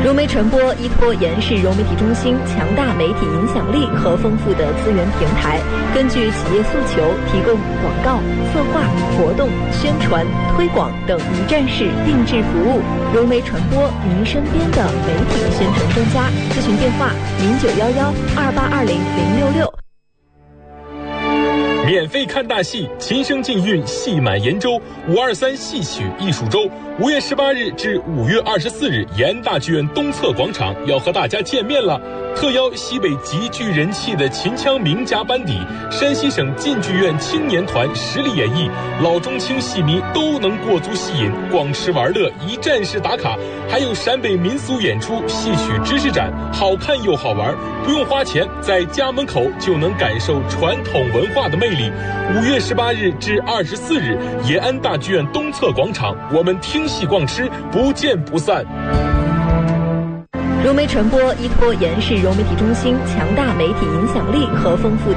融媒传播依托延世融媒体中心强大媒体影响力和丰富的资源平台，根据企业诉求，提供广告、策划、活动、宣传、推广等一站式定制服务。融媒传播，您身边的媒体宣传专家。咨询电话：091128200666。 免费看大戏，琴声禁韵，戏满延州523戏曲艺术周，5月18日至5月24日，延安大剧院东侧广场要和大家见面了。特邀西北极具人气的秦腔名家班底，山西省晋剧院青年团实力演绎，老中青戏迷都能过足戏瘾，逛吃玩乐，一站式打卡，还有陕北民俗演出、戏曲知识展，好看又好玩，不用花钱，在家门口就能感受传统文化的魅力。5月18日至24日，延安大剧院东侧广场，我们听戏逛吃，不见不散。 融媒传播依托延世融媒体中心强大媒体影响力和丰富